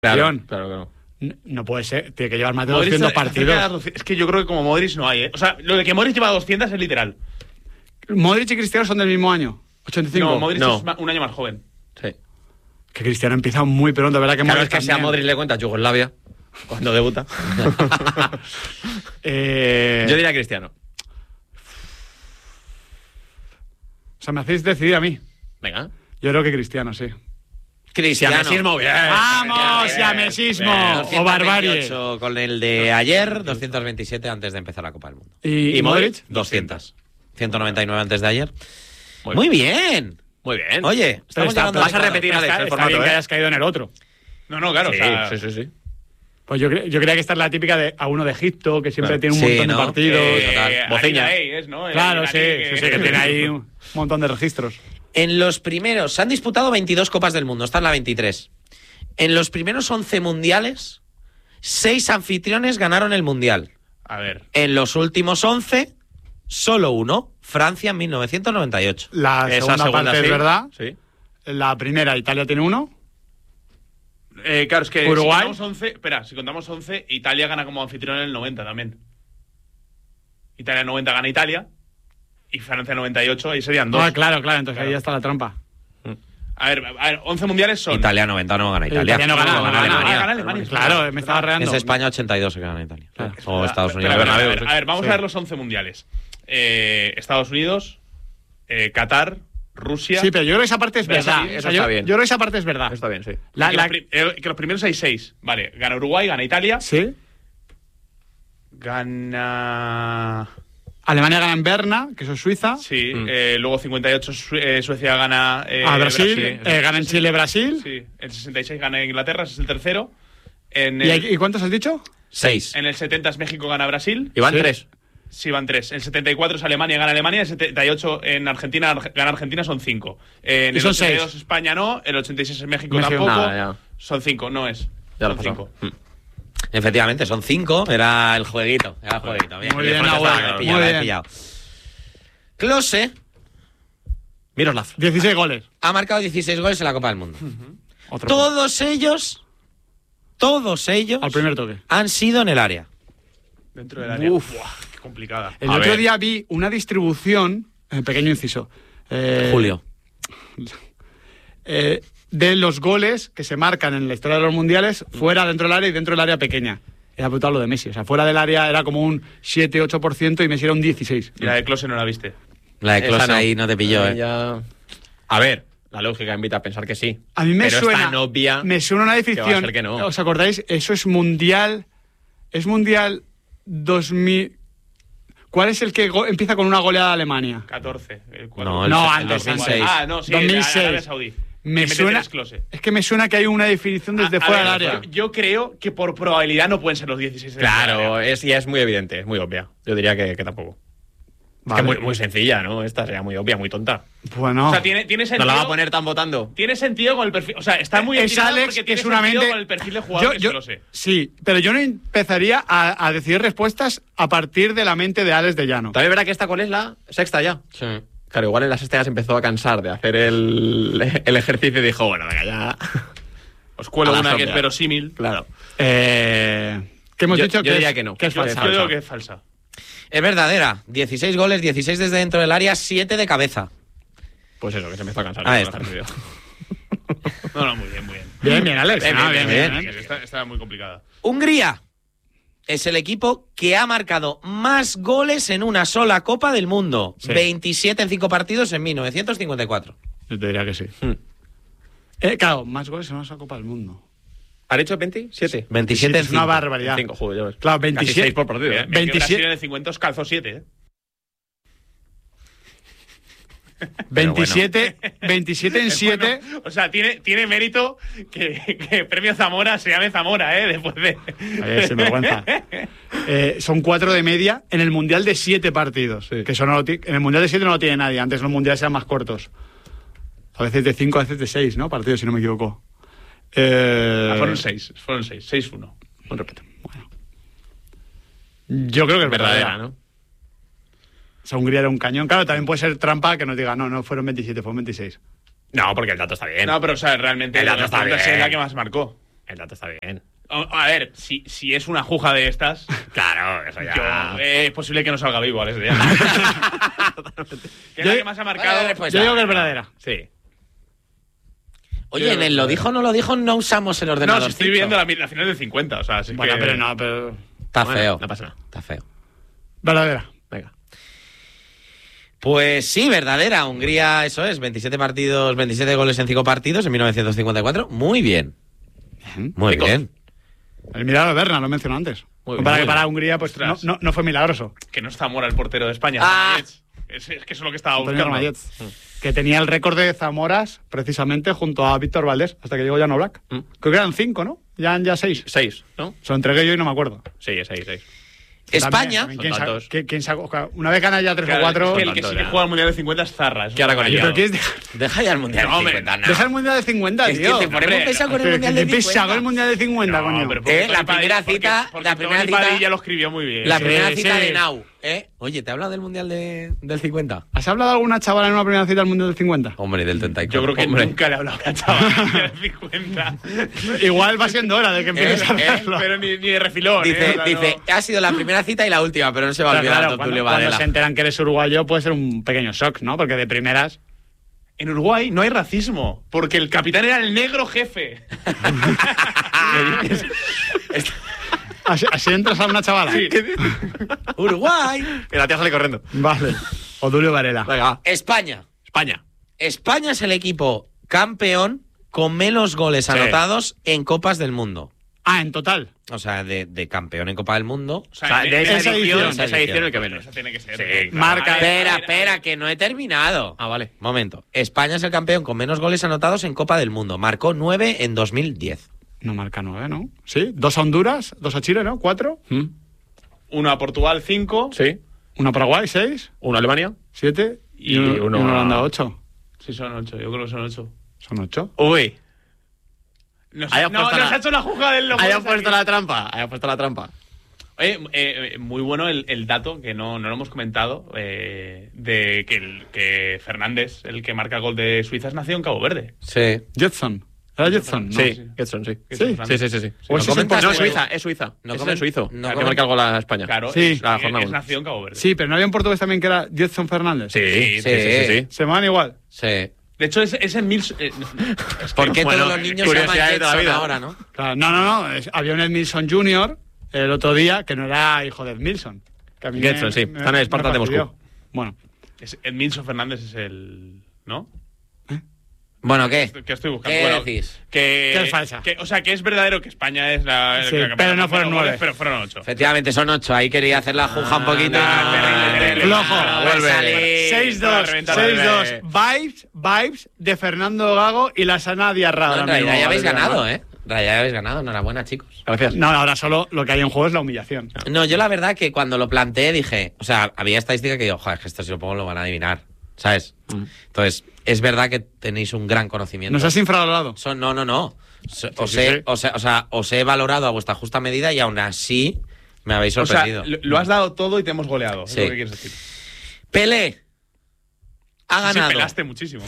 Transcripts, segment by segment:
Claro. No puede ser, tiene que llevar más de 200 partidos. Es que yo creo que como Modric no hay, ¿eh? O sea, lo de que Modric lleva 200 es literal. Modric y Cristiano son del mismo año, 85. No, Modric es un año más joven. Sí. Que Cristiano empieza muy pronto, ¿verdad? Que Claro, Modric es que si a también. Modric le cuenta Yugoslavia cuando debuta. Yo diría Cristiano. O sea, me hacéis decidir a mí. Venga. Yo creo que Cristiano, sí. Cristiano. Mesismo, bien. ¡Vamos! ¡Ya mesismo! O barbarie. 228 con el de ayer, 227 antes de empezar la Copa del Mundo. ¿Y Modric? 200. 199 antes de ayer. Muy bien. Muy bien. Oye, estamos llegando vas a repetir, Alex, el está formato, bien que hayas caído en el otro. No, claro. Sí. Pues yo creía que esta es la típica de a uno de Egipto, que siempre tiene un montón de partidos. Bociña. ¿no? Claro, sí, que tiene ahí un montón de registros. En los primeros, se han disputado 22 Copas del Mundo, esta es la 23. En los primeros 11 mundiales, 6 anfitriones ganaron el mundial. A ver. En los últimos 11, solo uno, Francia en 1998. La segunda parte sí. es verdad. Sí. La primera, Italia tiene uno. Claro, es que Uruguay. si contamos 11, Italia gana como anfitrión en el 90 también. Italia 90 gana Italia y Francia 98, ahí serían 2. Claro, entonces ahí ya está la trampa. A ver, 11 mundiales son... Italia 90 no gana Italia. Italia no gana Alemania. Claro, me estaba reando. Es España 82 que gana Italia. Claro. O Estados Unidos. A ver, vamos a ver los 11 mundiales. Estados Unidos, Qatar, Rusia... Sí, pero yo creo que esa parte es verdad. Eso está bien. Yo creo que esa parte es verdad. Está bien, sí. Que los primeros hay 6. Vale, gana Uruguay, gana Italia. Sí. Gana... Alemania gana en Berna, que eso es Suiza. Sí, luego 58 Suecia gana... a Brasil, gana en Chile Brasil. Sí, en 66 gana Inglaterra, ese es el tercero. ¿Y cuántos has dicho? 6. En el 70 es México gana Brasil. Y van 3. Sí, van 3. En el 74 es Alemania gana Alemania. En el 78 en Argentina gana Argentina, son 5. En el 82 6. España no. El 86 es México México. tampoco. Nada, son 5, no es. Ya son lo 5. Efectivamente, son 5. Era el jueguito. Bien. Muy bien, Muy bien. Pillado. Klose, Miroslav, 16 goles. ha marcado 16 goles en la Copa del Mundo. Otro. Todos ellos Al primer toque. han sido en el área. Dentro del área. Buah, qué complicada. El otro día vi una distribución, pequeño inciso. Julio. De los goles que se marcan en la historia de los mundiales fuera, dentro del área y dentro del área pequeña. Era brutal lo de Messi. O sea, fuera del área era como un 7-8% y Messi era un 16%. Y la de Klose no la viste. La de Klose Esa no. ahí no te pilló, A ver, la lógica invita a pensar que sí. A mí me pero suena. es tan obvia me suena una que definición. va a ser que no. ¿Os acordáis? Eso es mundial. Es mundial 2000. ¿Cuál es el que empieza con una goleada de Alemania? 14. No, No, el antes, 2006. Ah, no, sí. 2006. Arabia Saudí. Me Que suena. mete 3 Klose. Es que me suena que hay una definición desde A fuera ver, del área. Yo creo que por probabilidad no pueden ser los 16. dentro del Claro, área. es muy evidente, es muy obvia. Yo diría que tampoco. Vale. Es que muy sencilla, ¿no? Esta sería muy obvia, muy tonta. Bueno. O sea, tiene sentido. ¿No la va a poner tan votando? Tiene sentido con el perfil. O sea, está muy es equilibrado Alex, porque que tiene es una sentido mente. con el perfil de jugador que es Klose. Sí, pero yo no empezaría a decidir respuestas a partir de la mente de Alex de Llano. También verá que esta cuál es la sexta ya. Sí. Claro, igual en la sexta ya se empezó a cansar de hacer el ejercicio y dijo, bueno, venga, ya. Os cuelo A la una que es sombra. verosímil. Claro. ¿Qué hemos Yo dicho? diría que no. Que es Yo falsa. digo que es falsa. Es verdadera. 16 goles, 16 desde dentro del área, 7 de cabeza. Pues eso, que se empezó a cansar. Ahí está. No, muy bien, muy bien. Bien, Alex. Bien. Está muy complicada. Hungría es el equipo que ha marcado más goles en una sola Copa del Mundo. Sí. 27 en 5 partidos en 1954. Yo te diría que sí. Claro, más goles en una sola Copa del Mundo. ¿Han hecho 27? 27 en Es una 5. barbaridad. 5, joder, ya ves. Claro, Casi 27. 6 por partido. Mira, 27. Brasil en el 50 os calzó 7, ¿eh? 27 en 7. Bueno, o sea, tiene mérito que Premio Zamora se llame Zamora, ¿eh? Después de... Sin vergüenza. Son 4 de media en el Mundial de 7 partidos. Sí. Que eso no en el Mundial de 7 no lo tiene nadie. Antes los Mundiales eran más cortos. A veces de 5, a veces de 6, ¿no? Partidos, si no me equivoco. Fueron 6. 6-1. Un repito. Yo creo que es Verdadera, ¿no? O sea, Hungría era un cañón. Claro, también puede ser trampa que nos diga, no fueron 27, fueron 26. No, porque el dato está bien. No, pero o sea, realmente El dato la está segunda bien. es la que más marcó. El dato está bien. A ver, si es una juja de estas, Claro, eso ya. es posible que no salga vivo, Alex de Llano. Que es la que más ha marcado. Pues Yo digo que es verdadera. Sí. Oye, en el lo dijo o no lo dijo no usamos el No, ordenador. si estoy viendo la final del 50, o sea, así Bueno, que... pero no, pero. Está Bueno, feo. no pasa nada. Está feo. Verdadera. Venga. Pues sí, verdadera. Hungría, eso es. 27 partidos, 27 goles en 5 partidos en 1954. Muy bien. Muy Rico. bien. El milagro de Berna, lo he mencionado antes. Muy bien, Para muy que para bien. Hungría pues Ostras. no fue milagroso. Que no está Zamora el portero de España. Ah. Ramallets. Es que eso es lo que estaba Antonio buscando. Ramallets, que tenía el récord de Zamoras precisamente junto a Víctor Valdés, hasta que llegó Jan Oblak. Mm. Creo que eran 5, ¿no? Ya 6. 6, ¿no? Se lo entregué yo y no me acuerdo. Sí, 6. España. ¿Quién Son sacó? tantos. ¿Quién sacó? Una vez ganas ya 3 Claro, o 4. es que el Son que sí tantos que ya. juega al Mundial de 50 es Zarra. eso ¿Qué hará es con lo ello? ¿Pero que qué es? Deja ya el mundial No, de hombre, 50. no. Deja el mundial de 50, Es que tío. te ponemos hombre, pesado con el Pero mundial que de te pesado 50. el mundial de 50, coño. pero porque La Tony primera Padilla- cita- porque la primera Tony cita- Padilla lo escribió muy bien. La Sí, primera cita sí. de Nau. Oye, ¿te he hablado del mundial del 50? ¿Has hablado de alguna chavala en una primera cita del mundial del 50? Hombre, del 34. Yo creo que Hombre. nunca le he hablado a una chavala de 50. Igual va siendo hora de que empieces a hablarlo. Pero ni de refilón. Dice, o sea, dice, no. ha sido la primera cita y la última, pero no se va a Pero olvidar claro, Tulio cuando Varela. se enteran que eres uruguayo puede ser un pequeño shock, ¿no? Porque de primeras... En Uruguay no hay racismo, porque el capitán era el negro jefe. Así entras a una chavala. Sí. Uruguay. Y la tía sale corriendo. Vale. O Tulio Varela. Venga. España. España. España es el equipo campeón con menos goles Sí. anotados en Copas del Mundo. Ah, en total. O sea, de campeón en Copa del Mundo. O sea, O sea, de esa esa edición, edición, de esa edición el que menos. Eso tiene que ser. Sí, Marca- Espera, que no he terminado. Ah, vale. Momento. España es el campeón con menos goles anotados en Copa del Mundo. Marcó 9 en 2010. No marca 9, ¿no? Sí. 2 a Honduras, 2 a Chile, ¿no? 4. Uno a Portugal, 5. Sí. 1 a Paraguay, 6. Uno a Alemania. 7. Y uno uno a a- Holanda, 8. Sí, son 8. Yo creo que son 8. Son 8. Uy. Nos, Haya no, puesto nos la- ha hecho la jugada del loco. Haya puesto la trampa. Haya puesto la trampa. Oye, muy bueno el dato, que no lo hemos comentado, de que Fernández, el que marca el gol de Suiza, es nacido en Cabo Verde. Sí. Jetson. ¿Era Jetson? No. Sí, Getson, sí. Sí. Sí. O ese es comentas- el No, Pero- es Suiza, es Suiza. No Es comen- el suizo. no que comen- marca el gol a España. Claro, Sí. es, La jornada es uno. nacido en Cabo Verde. Sí, pero no había en portugués también que era Jetson Fernández. Sí, sí. Se llaman igual. Sí. De hecho, es en mil... ¿Por qué Bueno, todos los niños se llaman curiosidades de la Jetson vida. ahora, no? Claro, no. Había un Ed Milson Jr. el otro día que no era hijo de Ed Milson. Que a mí Getson, sí. Está en el Spartak de fastidió. Moscú. Bueno. Edmilson Fernández es el... ¿No? Bueno, ¿qué? ¿Qué estoy buscando? ¿Qué Bueno, decís? Que es falsa. O sea, que es verdadero que España es la... Sí, la que pero no marca fueron menos goles, 9. Pero fueron 8. Efectivamente, son 8. Ahí quería hacer la juja un poquito. terrible. Flojo. Vuelve. 6-2. Vibes de Fernando Gago y la sana Diarra. No, ahora en realidad mismo, ya habéis ¿vale? ganado, ¿eh? En realidad ya habéis ganado. Enhorabuena, chicos. Gracias. No, ahora solo lo que hay en juego es la humillación. No, yo la verdad que cuando lo planteé dije, o sea, había estadística que digo, joder, es que esto si lo pongo lo van a adivinar, ¿sabes? Entonces, es verdad que tenéis un gran conocimiento. Nos has infravalorado. No. Os sí, he, sí. o sea, os he valorado a vuestra justa medida y aún así me habéis O sea, sorprendido. lo has dado todo y te hemos goleado. Sí. Es lo que quieres decir. Pelé ha Sí, ganado. pelaste muchísimo.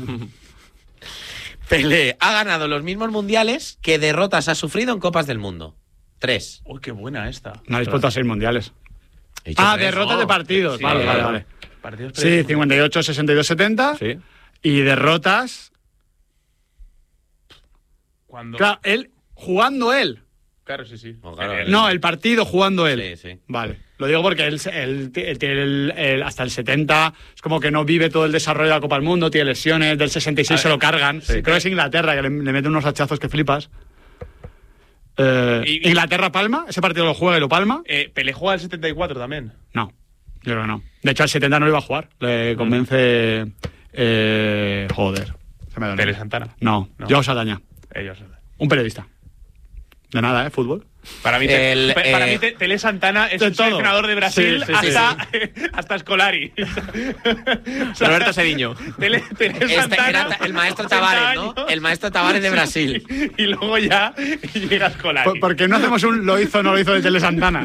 Pelé ha ganado los mismos mundiales que derrotas ha sufrido en Copas del Mundo. 3. Uy, qué buena esta. No habéis puesto a 6 mundiales. He dicho Ah, tres. derrotas no. de partidos. Sí, vale, claro. vale. Partidos Sí, previos. 58, 62, 70. Sí. Y derrotas. Cuando... Claro, él jugando él. Claro, sí. Oh, claro, No, el partido jugando él. Sí. Vale. Lo digo porque él tiene hasta el 70. Es como que no vive todo el desarrollo de la Copa del Mundo. Tiene lesiones. Del 66 se lo cargan. Creo que es Inglaterra que le mete unos hachazos que flipas. Y- Inglaterra-Palma. Ese partido lo juega y lo palma. Pelé juega el 74 también. No. Yo creo que no. De hecho, al 70 no lo iba a jugar. Le convence. Joder. Se me da el Tele nombre. Santana. No. No. Joao Saldaña. Ellos. Un periodista. De nada, fútbol. Para mí, para mí Tele Santana es de un todo. seleccionador de Brasil Sí, sí, hasta Scolari. O sea, Roberto Cediño. Tele Santana. Era el maestro 80 Tavares, ¿no? años. El maestro Tavares de Brasil. Y luego ya llega Scolari. ¿Por qué no hacemos un lo hizo o no lo hizo de Tele Santana?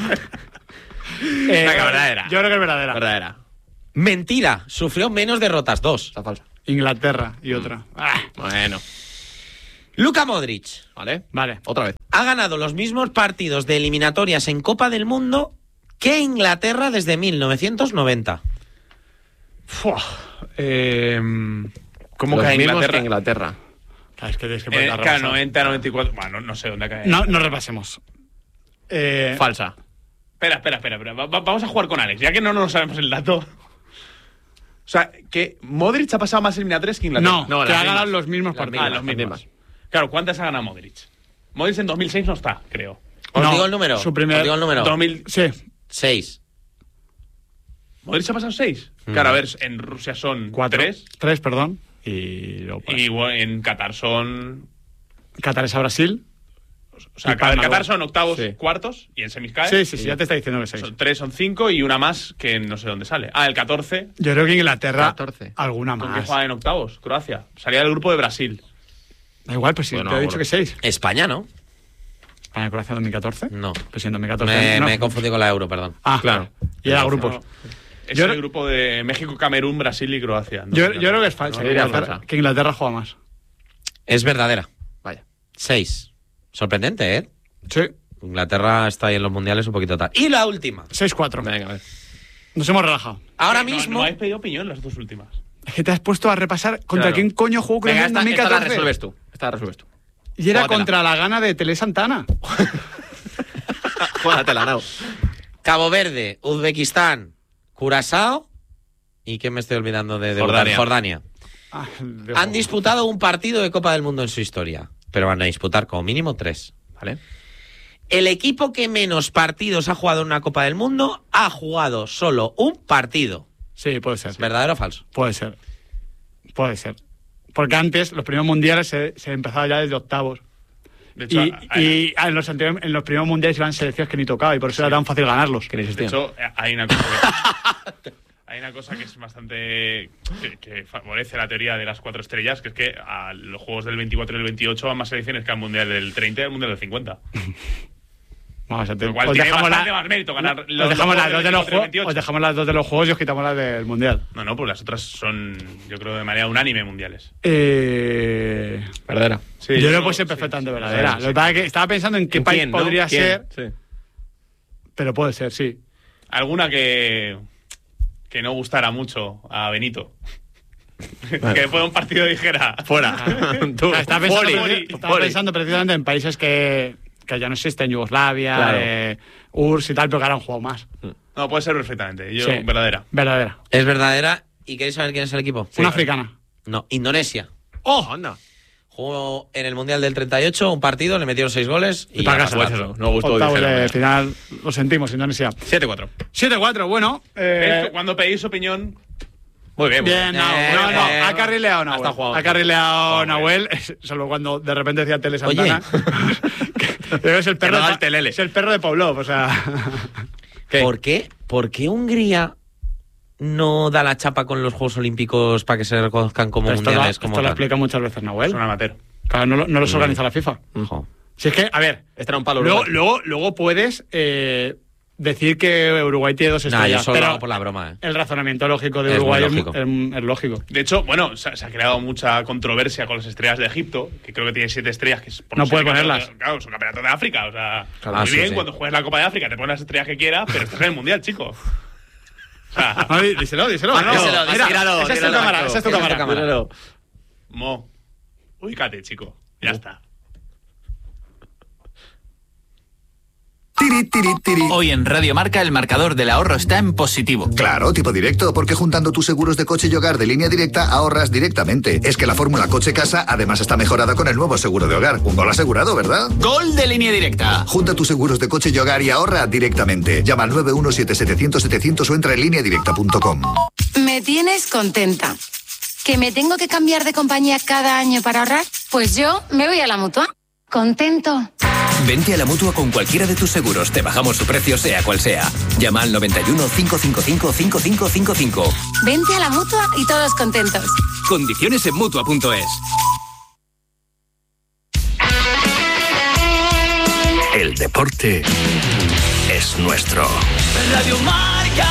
verdadera. Yo creo que es verdadera. Verdadera. Mentira, sufrió menos derrotas, 2. Está falsa. Inglaterra y otra. Ah. Bueno. Luka Modric Vale. Otra vez. ha ganado los mismos partidos de eliminatorias en Copa del Mundo que Inglaterra desde 1990. ¿Cómo Los cae mismos Inglaterra? que Inglaterra. Claro, es que tienes que poner la Claro, rebasa. 90, 94. Bueno, no sé dónde cae. No repasemos. Falsa. Espera. Vamos a jugar con Alex, ya que no nos sabemos el dato. O sea, que Modric ha pasado más eliminatorias que Inglaterra. No, que las ha ganado mismas. los mismos Las partidos. Ah, los mismos. Claro, ¿cuántas ha ganado Modric? Modric en 2006 no está, creo. ¿Os No, digo el número? su primer- ¿Os digo el número? 2000. Sí. 6. ¿Modric ha pasado 6? Claro, a ver, en Rusia son 4. 3. 3, perdón. Y luego, pues, Y bueno, en Qatar son. Qatar es a Brasil. O sea, Y Palma en Qatar luego. son octavos, Sí. cuartos y en semis cae. Sí, ya te está diciendo que 6. Son 3, son 5 y una más que no sé dónde sale. Ah, el 14. Yo creo que Inglaterra 14. alguna ¿Con qué más. juega en octavos? Croacia. Salía del grupo de Brasil. Da igual, pues si Bueno, te he dicho bueno. que 6. España, ¿no? ¿España Croacia 2014? No. Pues si en 2014. Me no. confundí con la Euro, perdón. Ah, Claro. Y era No, grupos. no. Es Yo- el grupo de México, Camerún, Brasil y Croacia. Yo creo que es falsa. No, que diría Inglaterra- falsa. que Inglaterra juega más. Es verdadera. Vaya. 6. Sorprendente, ¿eh? Sí. Inglaterra está ahí en los mundiales un poquito tal. Y la última. 6-4. Venga, a ver. Nos hemos relajado. Ahora No, mismo. No habéis pedido opinión las dos últimas. Es que te has puesto a repasar contra Claro. quién coño jugó Croacia Venga, en esta la 2014. resuelves tú. Esta la resuelves tú. Y era Júgatela. contra la gana de Tele Santana. Júgatela, Nau. Cabo Verde, Uzbekistán, Curazao. ¿Y qué me estoy olvidando de Jordania? Ah, de Han juego. disputado un partido de Copa del Mundo en su historia, pero van a disputar como mínimo 3. Vale. El equipo que menos partidos ha jugado en una Copa del Mundo ha jugado solo un partido. Sí, puede ser. ¿Verdadero o falso? Puede ser. Puede ser. Porque antes, los primeros mundiales se empezaba ya desde octavos. De hecho, Y en los primeros mundiales iban selecciones que ni tocaba y por eso era tan fácil ganarlos. Que ni de existían. hecho, hay una cosa que. Hay una cosa que es bastante. Que favorece la teoría de las 4 estrellas, que es que a los juegos del 24 y el 28 van más selecciones que al mundial del 30 y al mundial del 50. Vamos a Lo cual tiene bastante más mérito ganar os dejamos las dos de los 24 y el juegos. 28. Os dejamos las dos de los juegos y os quitamos las del mundial. No, pues las otras son, yo creo, de manera unánime mundiales. Verdadera. Sí, Yo creo que puede ser perfectamente verdadera. Lo que pasa es que estaba pensando en qué ¿En país quién, no? podría ¿Quién? ser, Sí. pero puede ser, sí. Alguna que no gustara mucho a Benito. Que fue un partido dijera. Fuera. Tú. Estaba pensando precisamente en países que ya no existen, Yugoslavia, Claro. URSS y tal, pero que ahora han jugado más. No, puede ser perfectamente. Yo, Sí. verdadera. Verdadera. ¿Es verdadera? ¿Y queréis saber quién es el equipo? Una africana. No, Indonesia. ¡Oh! Anda. Jugó en el Mundial del 38 un partido, le metieron 6 goles y para ya casa. está. Pues eso, no gustó. Octavos dijeron, de final, lo sentimos, Indonesia. 7-4. 7-4, bueno. Esto, cuando pedís opinión. Muy bien. Bien, no, ha carrileado Nahuel. Hasta jugado. Ha carrileado Joder. Nahuel, solo cuando de repente decía Tele Santana. Es el perro, Que no da el telele. es el perro de Pavlov, o sea. ¿Qué? ¿Por qué Hungría no da la chapa con los Juegos Olímpicos para que se reconozcan como Esto mundiales? lo como esto lo tal? explica muchas veces Nahuel. Son amateur. Claro, no los organiza la FIFA. Ojo. Si es que, a ver, Este era un palo. luego puedes decir que Uruguay tiene 2 Nah, estrellas. yo solo lo pero hago por la broma. el razonamiento lógico de Es Uruguay muy lógico. es lógico. De hecho, bueno, se ha creado mucha controversia con las estrellas de Egipto, que creo que tiene 7 estrellas, que es por No los puede campeonatos ponerlas. Claro, son campeonatos de África, o sea, Claro, muy sí, bien, sí. cuando juegues la Copa de África te pones las estrellas que quieras, pero estás en el Mundial, chico. O sea, No, díselo. no, díselo, Mira, tíralo, esa es tu tíralo. cámara, esa es tu Esa es tu cámara. cámara. Mo, ubícate, chico. Ya está. Tiri, tiri, tiri. Hoy en Radio Marca el marcador del ahorro está en positivo. Claro, tipo directo, porque juntando tus seguros de coche y hogar de Línea Directa ahorras directamente. Es que la fórmula coche-casa además está mejorada con el nuevo seguro de hogar. Un gol asegurado, ¿verdad? Gol de Línea Directa. Junta tus seguros de coche y hogar y ahorra directamente. Llama al 917-700-700 o entra en lineadirecta.com. Me tienes contenta. ¿Que me tengo que cambiar de compañía cada año para ahorrar? Pues yo me voy a la Mutua. ¿Contento? Vente a la Mutua con cualquiera de tus seguros. Te bajamos su precio sea cual sea. Llama al 91 555 5555. Vente a la Mutua y todos contentos. Condiciones en Mutua.es. El deporte es nuestro. Radio Marca.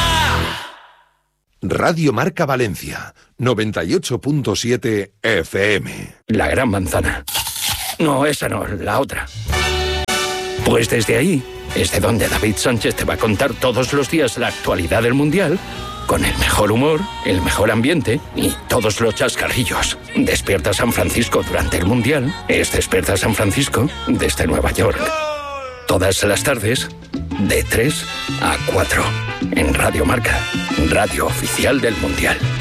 Radio Marca Valencia, 98.7 FM. La Gran Manzana. No, esa no, la otra. Pues desde ahí es de donde David Sánchez te va a contar todos los días la actualidad del Mundial, con el mejor humor, el mejor ambiente y todos los chascarrillos. Despierta San Francisco durante el Mundial es Despierta San Francisco desde Nueva York. Todas las tardes, de 3 a 4, en Radio Marca, radio oficial del Mundial.